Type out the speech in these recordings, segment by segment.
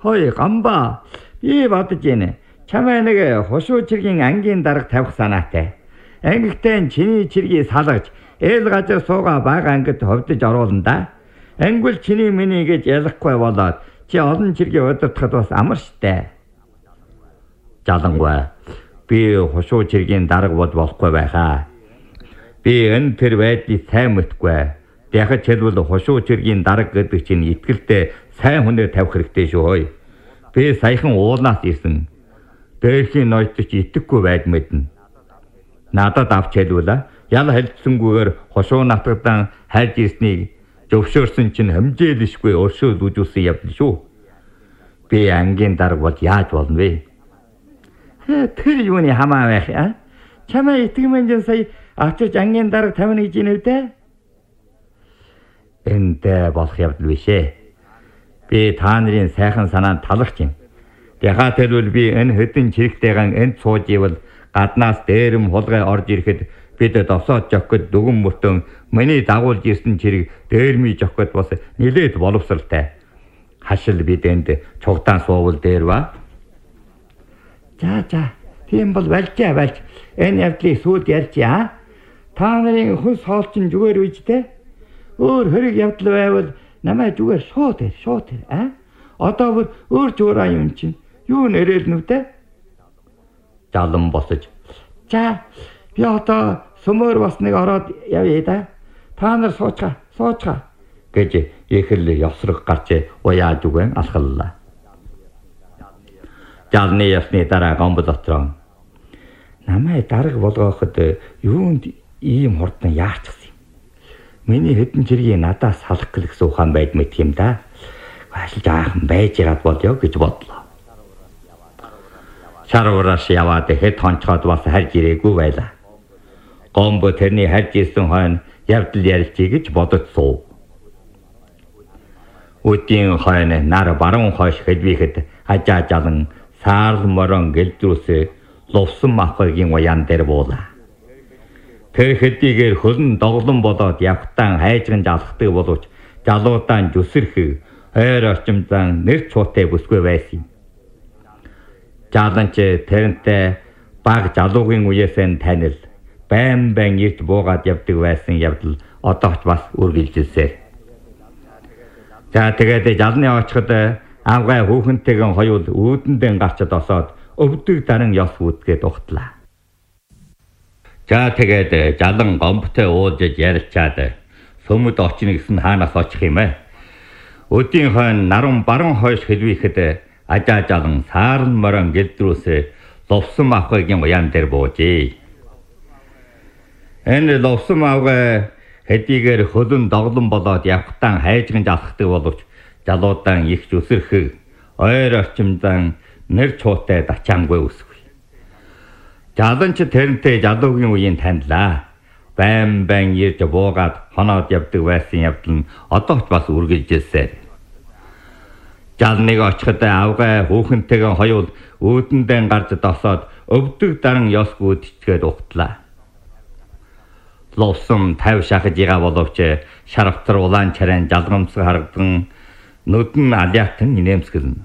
Хой гамба. Би бодож байна. Чамаа нэг хушуу чиргийн ангийн дарга тавих санаатай. Ангитай чиний чиргийг салгаж ээл газар сууга бага ангид ховдож оруулна да. Ангил чиний миний гэж ялахгүй болоод чи олон чиргийг удирдахад бас амар штэ. Жалангуй би хушуу чиргийн дарга болохгүй байхаа. Би энэ тэр байдлыг сайн мэдгүй. Дахиж хэлбэл хушуу чиргийн дарга гэдэг чинь итгэлтэй сайн хүнээр тавих хэрэгтэй шүү хөөе. Би саяхан уулнаас ирсэн. Дээрхийн ноёдч итгэхгүй байд мэднэ. Надад авч хэлвэл ял хэлцсэнгүйгээр хушуу натгадан хайж ирснийг зөвшөөрсөн чинь хэмжээлшгүй өршөөл үзүүлсэн явдал шүү. Би ангийн дарга бол яаж болно вэ? Тэр юуны хамаа байх а? Чамаа итгэмэн сая авчирч ангийн дарга тавина гэж юм үү дээ? Энд болох явдал биш ээ. Би та нарын сайхан санаанд талархж байна. Яхаа тэрвэл би энэ хэдэн чирэгтэйгэн энд сууж ивэл гаднаас дээрэм хулгай орж ирэхэд бид досоод жохгод дүгэн мөртөн миний дагуулж ирсэн чирэг дээрми жохгод бас нилээд боловсралтай. Хашил бид энд цугтаан суувал дээр ба. За тийм бол байлжаа. Энэ явдлыг сүйд ярьчаа. Та нарын хүс хоолчин зүгээр үйжтэй. Өөр хэрэг явдал байвал намайг зүгээр шууд а? Одоо бүр өөр зураа юм чинь. Юу нэрэл нүдэ? Жалан босож. За би одоо сүмөр бас нэг ороод явъя да. Та нар суучгаа гэж ихэл явсрах гарч уяаж үгэн алхаллаа. Жалны ясны дараа гомбо дотроо. Намайг дарга болгоход юунд ийм хурдан яарчихсан юм. Миний хэдэн чиргийг надаас салах гэсэн ухаан байд мэт юм да. Ашил жаахан байж ираад болё гэж бодлоо. Шаруураас яваад хэд хонцгоод бас харж ирээгүй байлаа. Гомбо тэрний харж ирсэн хойно явдал ярьчих гэж бодож суув. Өдийн хойно нар баруун хойш хэлбихэд хажаа жалан саарл морон гэлдрүүс лувсан махагийн уян дээр буулаа. Тэр хэдийгээр хөлн доглон болоод явхтан хайжган алхдаг боловч жалуудаан зүсэрх ойр орчимдан нэр цуутай бүсгүй байсан. Жаланч тэрнтэй баг жалуугийн үеэсэн танил байн ирж буугаад явдаг байсан явдал одооч бас үргэлжилсээр. За тэгээд жалны очиход авгай хүүхэнтэйгэн хоёул үүдэндээ гарчад осоод өвдөг даран ёс үүдгээд ухтлаа. За тэгээд жалан гомбтой уулзаж ярилцаад сүмд очно гэсэн хаанаас очих юм ээ? Өдийн хойно наран баруун хойш хэлвэхэд ажаа жалан саарл морон гэлдрүүс ловсон махагийн уян дээр буужээ. Энэ ловсон махаа хэдийгээр хөлн доглон болоод явхтан хайжганд алхдаг боловч жалуудаан их зүсэрх ойр орчимдан нэр цуутай дачаангүй үсгүй. Жаланч тэрнтэй жалуугийн үеийн танилаа. Байн ирж буугаад хоноод явдаг байсан явдал нь одооч бас үргэлжилсээр. Жалныг очиход авгай хүүхэнтэйгэн хоёул үүдэндээ гарч досоод өвдөг даран ёс гүйдчгээд ухтлаа. Ловсон 50 шахаж игаа боловч шарвтар улаан чарайн жалгамсаг харагдан нүдэн алиатан инээмсгэлнэ.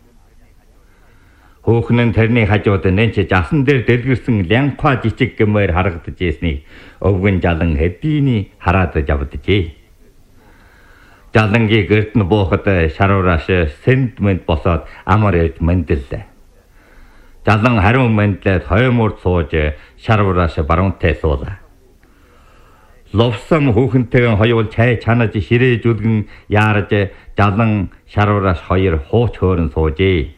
Хүүхэн нь тэрний хажууд нэнч жасан дээр дэлгэрсэн лянхаа жижиг гэмээр харагдаж ийснийг өвгөн жалан хэдийний хараад явдажээ. Жалангийн гэрт нь буухад шаруурааш сэндмэнд босоод амар ирж мэндэллээ. Жалан хариун мэндлээд хоймурд сууж шаруурааш баруунтай суулаа. Ловсон хүүхэнтэйгэн хоёул чай чанаж ширээж үлгэн яарж жалан шаруурааш хоёр хууч хөөрөн суужээ.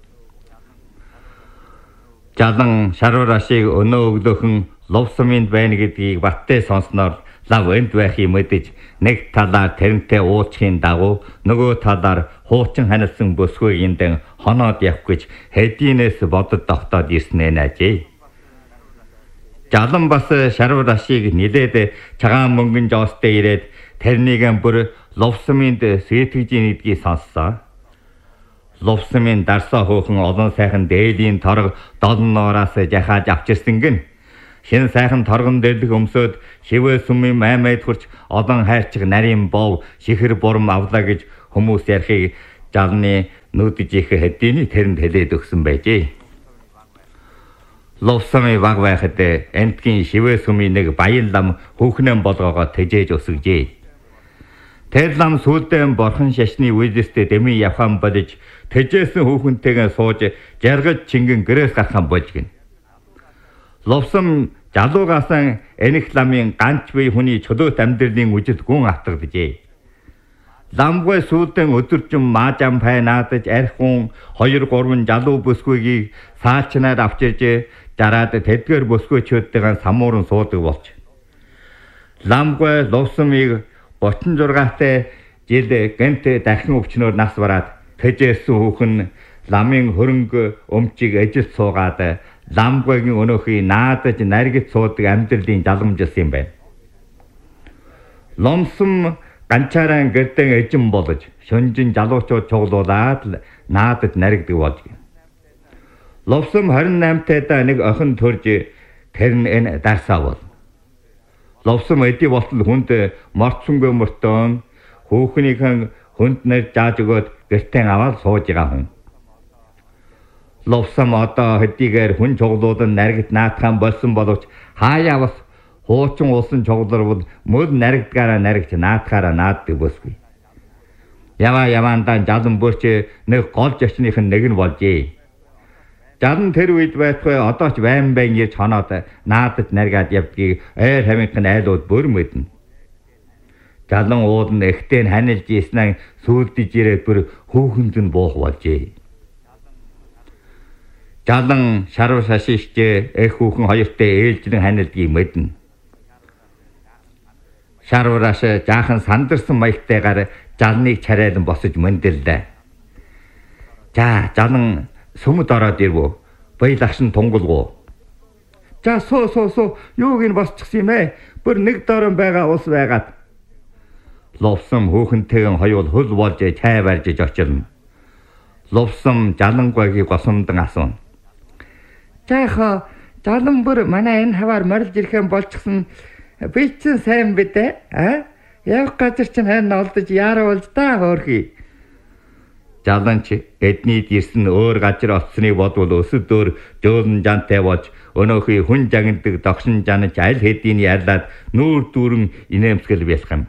Жалан шаруураашийг өнөө өглөөхөн ловсоминд байна гэдгийг баттай сонсноор лав энд байхыг мэдэж нэг талаар тэрнтэй уулзахын дагуу нөгөө талаар хуучин ханилсан бүсгүйгиндэн хоноод явах гэж хэдийнээс бодод тогтоод ирсэн нээжээ. Жалан бас шаруураашийг нилээд цагаан мөнгөн жоостой ирээд тэрнийгэн бүр ловсоминд сэтгэж нэгдгийг сонссоо. Ловсомын дарсаа хөөхөн олон сайхан дээлийн торг долн нуураас жахааж авчирсан гин. Шинэ сайхан торгон дэрлэг өмсөд шивээ сүмийн маймайд хурч олон хайрчиг нарийн бов шихэр бурам авлаа гэж хүмүүс ярихыг Жалны нүдж их хэдийний тэрэнд хэлээд өгсөн байжээ. Ловсамын баг байхад энтгийн шивээ сүмийн нэг баян лам хүүхнэн болгоогоо тэжээж өсгөжээ. Тэр лам сүүлдээ борхон шашны үйлдэлтэй дэмий явхан бодож тэжээсэн хүүхэнтэйгээ сууж жаргаж чингэн гэрээс гархан болж гин. Ловсам жалуугаасан энэх ламын ганц бие хүний чөлөөт амьдралын үжил гүн автгажээ. Ламгүй сүүлдэн өдөржин маажам пай наадаж архун 2-3 жалуу бүсгүйгийг саачнаар авчирж дараад тэдгээр бүсгүйчүүдтэйгээ самууран суудаг болж. Ламгүй ловсамыг 36-тай жил гэнт дахин өвчнөөр нас бараад тэжээсэн хүүхэн ламын хөрөнгө өмчийг эжилт суугаад ламгүйгийн өнөөхий наадаж наргиж суудаг амьдралын жалгамжилсан юм байна. Ломсом ганчаараа гэрдэн эжин болж шөнжин жалуучууд цуглуулаад наадад наригдаг болж гин. Ловсом 28-тайдаа нэг охин төрж тэр нь энэ дарсаа бол. Ловсом эди болтол хүнд морцсонгүй мөртөөн хүүхнийхэн хүнд нэр зааж өгөөд гэртээ аваад сууж байгаа хүн. Ловсом одоо хэдийгээр хүн цуглуулан наригд наатхан болсон боловч хаяа бас хуучин улсын чоглорвол мөр наригдгаараа наригч наатахаараа нааддаг бүсгүй. Яваандаа жалан бүрч нэг гол жочных нь нэг нь болжээ. Жалан тэр үед байтугай одоо ч байн ирж хоноод наадаж наргаад явдгийг ойр хамийнхын айлууд бүр мэднэ. Жалан уул нь эхтэн ханилж ийснэ сүулдэж ирээд бүр хүүхэнд нь буух болжээ. Жалан шарв шашигч эх хүүхэн хоёртой ээлжлэн ханилдгийг мэднэ. Шарвараш жаахан сандарсан маягтайгаар жалныг чарайлан босож мөндөлдөө. За жалан сүмд ороод ирвөө. Баялагш нь тунгулгуу. За суу юуг нь босчихсан юм ээ? Бүр нэг дорон байгаа ус байгаад. Ловсом хүүхэнтэйгэн хоёул хөл болж чай барьж очирно. Ловсом жалангойгийг госомдон асууна. Жаахаа жалан бүр манай энэ хаваар морилж ирэхэн болчихсон. Би ч сайн бидэ явах газар чинь харин олдож яаруулж та хөөрхий. Жаланч эднийд ирсэн өөр газар оцсныг бодвол өсөд өөр жөөлн жантай болж өнөөхий хүн жагнадаг догшин жанаж аль хэдийн ярлаад нүүр дүүрэн инээмсгэл бэлх юм.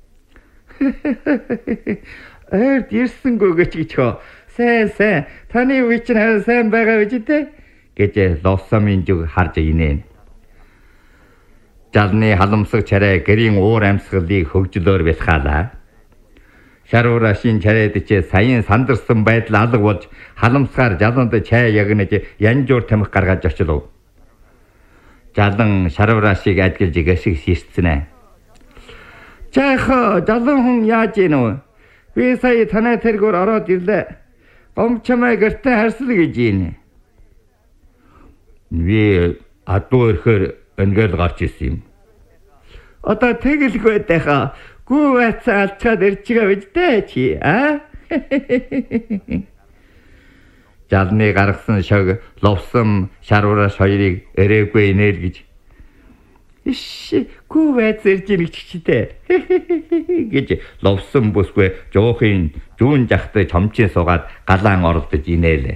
Эрд ирсэнгүй гэчгичхөө. Сайн таны үе чинь харин сайн байгаа биз дээ гэж Ловсамын зүг харж инээн. Жалны халамсаг чарай гэрийн уур амьсгалыг хөгжлөөр бэлхаалаа. Шарварашийн чарайд ч саяын сандарсан байдал алга болж халамсгаар жаланд чай ягнаж янжуур тамхи гаргаж очлоо. Жалан шарварашийг ажиглаж гэшиг ширцэнэ. Жаахаа жалан хүн яаж ийн вэ? Би сая танай тэргээр ороод ирлээ. Гомчмаа гэртээ харсал гэж ийн. Би адуу ирэхээр энгээл гарч ирсэн юм. Одоо тэгэлгүй байхаа гүү байцаа алчаад ирж байгаа биз дээ чи Жалны гаргасан шог Ловсом шарвараш хоёрыг эрээгүй нэл гэж. Иш гүү байц ирж ирэх чичтэй гэж Ловсом бүсгүй жоохын зүүн жахтай чомчин суугаад галаан оролдож инээлээ.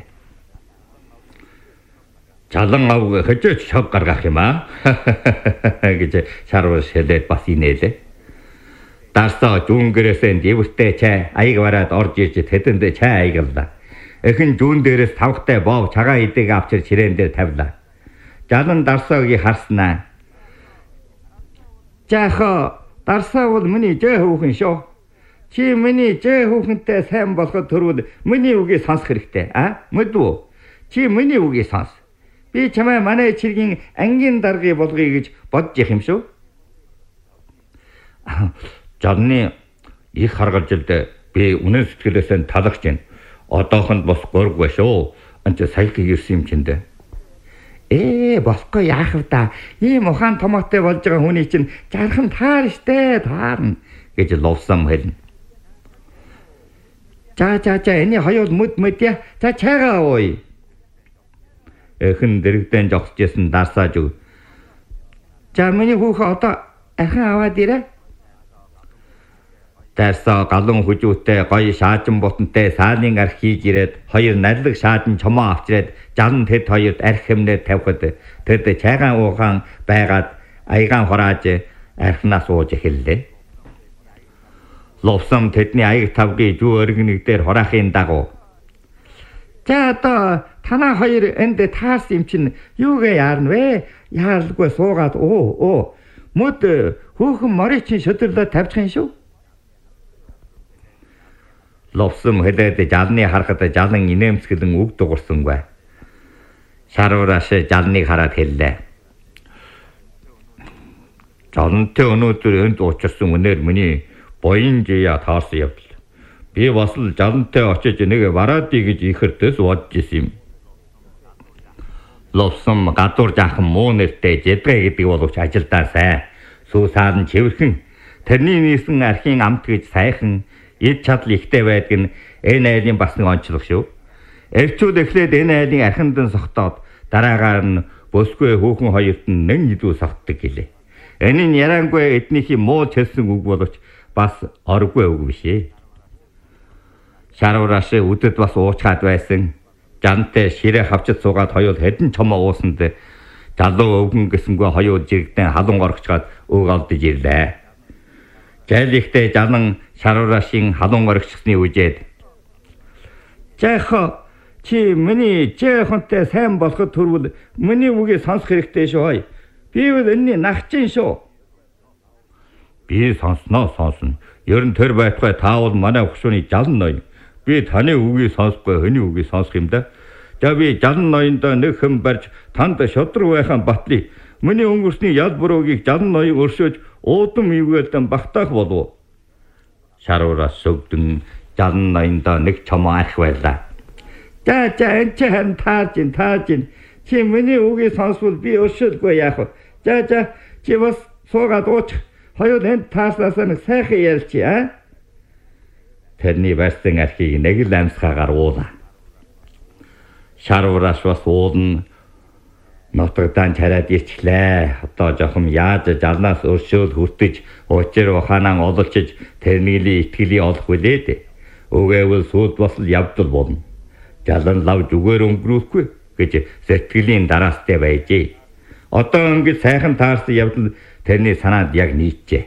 Жалан авг хөжөөч шог гаргах юм гэж шарвараш хэлээд бас инээлээ. Дарсаа зүүнгэрээсээ дэвэртэй чай аяг бараад орж ирж тэдэнд чай аягаллаа. Эхэн зүүн дээрээс тавхтай боов цагаан идэг авчир чирээн дээр тавилаа. Жалан дарсаагийн харснаа. Жаахаа дарсаа бол миний жээ хүүхэн шүү. Чи миний жээ хүүхэнтэй сайн болоход төрвөл миний үгийг сонсох хэрэгтэй мэдвүү? Чи миний үгийг сонс. Би чамаа манай чиргийн ангийн даргыг болгоё гэж бодож их юм шүү. Жалны их харгалжилд би үнэн сэтгэлээсээ талагч байна. Одоохонд бос гурггүй шүү. Анч саяхан ирсэн юм чиндээ. Босгүй яах вэ та? Ийм ухаан томоотой болж байгаа хүний чинь жархан таар штэ таарна гэж Ловсом хэлнэ. За энэ хоёул мэд. За чайгаа ууя. Эхэн дэрэгдэн жогсожсэн дарсааж өг. За миний хүүхэн одоо ахин аваад ирээ. Дайрсаа галуун хүжүүтэй гоё шаажин бутантай саалын арх хийж ирээд хоёр нарилэг шаажин чомоо авчирээд жалан тэд хоёрт арх хэмнээ тавихад тэд чайгаан уугаан байгаад аягаан хурааж архнаас ууж эхэллээ. Ловсон тэдний аяг тавгийн зүү өргөнөг дээр хураахын дагуу "За одоо танаа хоёр энд таарс юм чинь юугээ яарна вэ? Яарлгүй суугаад мөд хүүхэн морийг чинь шөдөрлөө тавьчих юм шүү." Ловсон хэлээд жалны харахад жалан инээмсгэлэн үг дуурсангүй. Шарвараш жалныг хараад хэллээ. "Жалантай өнөөдөр энд уучирсан үнээр миний боён жия таарсан явдал. Би бас л жалантай очиж нэг вараадий гэж ихэрдэс бодож исэн юм." Ловсон гадуур жаахан муу нэртэй жидгээ гэдэг боловч ажилдаа сайн. Сүүсаар нь чивэрхэн тэрний нийсэн архийн амт гэж сайхан эд чадал ихтэй байдаг нь энэ айлын бас нэг онцлог шүү. Эрчүүд эхлээд энэ айлын архиндан согтоод дараагаар нь бөсгүй хүүхэн хоёрт нь нэн илүү согтдог гэлээ. Энэ нь ярангүй эднийхээ муу хэлсэн үг боловч бас оргүй үг биш ээ. Шарвараш үдэд бас уучгаад байсан. Жантай ширээ хавчид суугаад хоёул хэдэн чомоо уусанд залуу өвгөн гэсэнгүй хоёул жирэгдэн халуун горогчгаад өг олдож ирлээ. Жайлихтэй жалан Шарварашийн халуун горогчсны үжээд "Жаахаа чи миний жаахантай сайн болоход төрвөл миний үгийг сонсох хэрэгтэй шүү. Би бол энэний нахчин шүү." "Би сонсно. Ер нь тэр байтугай таавал манай хөшөөний жалан ноён. Би таны үгийг сонсохгүй хүний үгийг сонсох юм да. За би жалан ноёндоо нэг хэм барьж танд шодрог байхan батлыг. Миний өнгөрсний ял буруугийг жалан ноён өршөөж уудам ивгэлдэн багтаах болов." Шарвараш сөгдөн жалан ноёндоо нэг чомоо арх байлаа. За энэ ч харин тааж ин. Чи миний үгийг сонсвол би өршөөлгүй яах вэ? За чи бас суугаад ууч. Хоёул энд тааснасаа нэг сайхан ярилчи аа. Тэрний барьсан архийг нэг л амсгаагаар уулаа. Шарвараш бас уулна. Нотогдаан чараад ирчлээ. Одоо жоохон яаж жалнаас өршөөл хүртэж учир ухаанаа ололчиж тэрнийлийн итгэлийг олох үлээд. Өгөөвэл сууд бас л явдал болно. Жалан лав зүгээр өнгөрөхгүй гэж сэтгэлийн дараастай байжээ. Одоо ингэж сайхан таарсан явдал тэрний санаанд яг нийтжээ.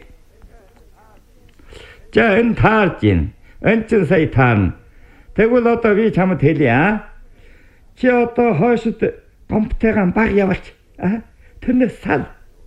"За энэ таарж гин. Энэ ч сая таарна. Тэгвэл одоо би чамд хэлье. Чи одоо хойшид гомбтойгоо баг яваач. Тэрнээс сал."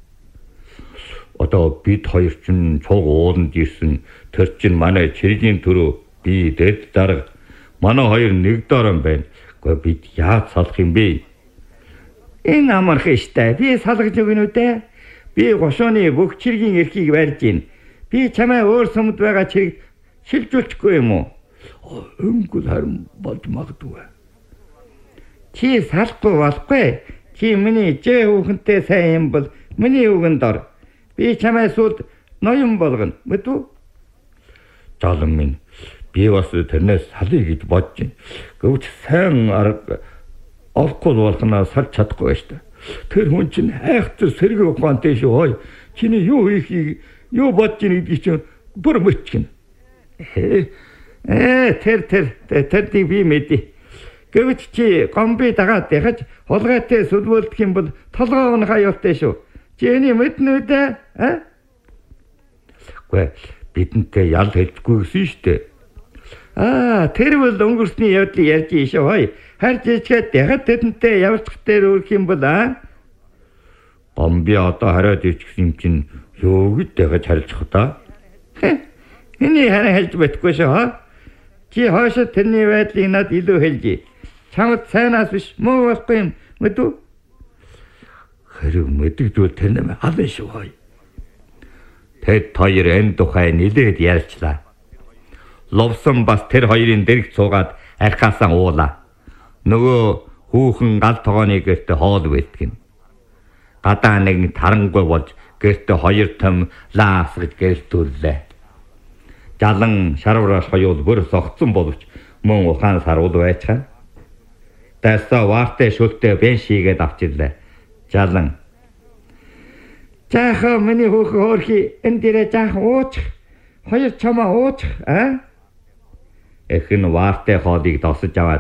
"Одоо бид хоёр чинь цуг ууланд ирсэн. Тэр чинь манай чиргийн төрөө. Би дэд дарга. Манай хоёр нэг дорон байна. Гэхдээ бид яаж салах юм бэ?" "Энэ амархан штэ. Би салгаж өгнө үү? Би гошооны бүх чиргийн эрхийг барьж гин. Би чамаа өөр сумд байгаа чирэг шилжүүлчихгүй юм уу?" "Өнгөл харин болж магадгүй." "Чи салахгүй болохгүй. Чи миний жээ хүүхэнтэй сайн юм бол миний үгэнд ор. Би чамаа сууд ноён болгоно. Мэдв үү?" "Жалан минь, би бас тэрнээс салъя гэж бодож байна. Гэвч сайн арга олохгүй болохноо салж чадахгүй штэ. Тэр хүн чинь хайхтар сэрэг ухаантай шүү. Чиний юу хийхийг юу бодож ийн гэдгийг чинь бүр мэдчихнэ." Тэр би мэдээ. Гэвч чи гомби дагаад яхаж хулгайтай сүлбөлдөх юм бол толгоо унах аюултай шүү. Чи энийг мэднэ үү дээ? Гэхдээ бидэнтэй ял хэлдэггүй гэсэн штэ. Тэр бол өнгөрсний явдлыг ярьж шүү. Харж ичгээд яхад тэдэнтэй явцх дээр өрөх юм бол гомби одоо хараад ирчихсэн юм чинь юу гэж дахиж харилцах та? Энийг харин хэлж байтгүй шүү. Чи хойшод тэрний байдлыг над илүү хэлжээ. Чамд сайнаас биш муу болохгүй юм мэдв? Хэрэг мэдэгдвэл тэр нэмээ алан шүү. Тэд хоёр энэ тухай нэлээд ярьчлаа. Ловсон бас тэр хоёрын дэрэг цуугаад архаасаа уулаа. Нөгөө хүүхэн гал тогооны гэрте хоол бэлтгэн. Гадаа нэг тарангүй болж гэрте хоёр том лаас гэж гэрэлтүүллээ. Жалан Шарвараш хоёул бүр согтсон боловч мөн ухаан саруул байцгаана. Дайсаа ваартай шүлтэй бэн шийгээд авчирлаа. Жалан "Жаахан миний хүүхэн хөөрхий энэ дээрээ жаахан уучих. Хоёр чамаа уучих аа? Эх нь ваартай хоолыг досож аваад